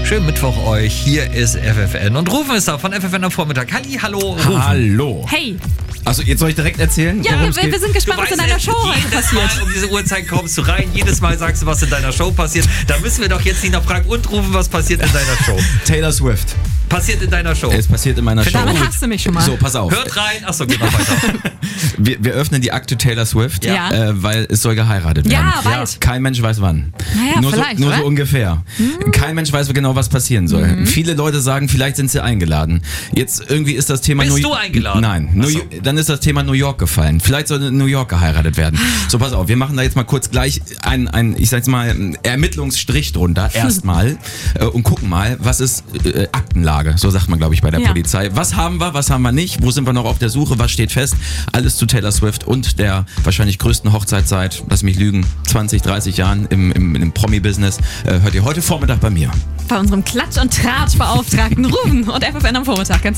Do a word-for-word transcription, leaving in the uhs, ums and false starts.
Schönen Mittwoch euch. Hier ist F F N. Und Rufen ist da von F F N am Vormittag. Halli, hallo, Rufen. Hallo. Hey. Also jetzt soll ich direkt erzählen, Ja, worum es wir, geht? wir sind gespannt, was in deiner Show heute jedes passiert. Mal um diese Uhrzeit kommst du rein. Jedes Mal sagst du, was in deiner Show passiert. Da müssen wir doch jetzt nicht noch fragen und rufen, was passiert in deiner Show. Taylor Swift. Passiert in deiner Show. Es passiert in meiner Show. Damit hast du mich schon mal. So, pass auf. Hört rein. Achso, geht noch weiter. Wir, wir öffnen die Akte Taylor Swift, Ja. äh, weil es soll geheiratet werden. Ja, bald. Kein Mensch weiß wann. Naja, nur so, vielleicht, nur oder? so ungefähr. Mhm. Kein Mensch weiß genau, was passieren soll. Mhm. Viele Leute sagen, vielleicht sind sie eingeladen. Jetzt irgendwie ist das Thema... Bist New- du eingeladen? Nein. New- so. Dann ist das Thema New York gefallen. Vielleicht soll in New York geheiratet werden. So, pass auf, wir machen da jetzt mal kurz gleich einen, einen ich sag's mal, einen Ermittlungsstrich drunter, erstmal, äh, und gucken mal, was ist äh, Aktenlage, so sagt man, glaube ich, bei der Ja. Polizei. Was haben wir, was haben wir nicht, wo sind wir noch auf der Suche, was steht fest? Alles zu Taylor Swift und der wahrscheinlich größten Hochzeit seit, lass mich lügen, zwanzig, dreißig Jahren im, im, im Promi-Business, äh, hört ihr heute Vormittag bei mir. Bei unserem Klatsch- und Tratsch-Beauftragten Rufen und F F N am Vormittag. Ganz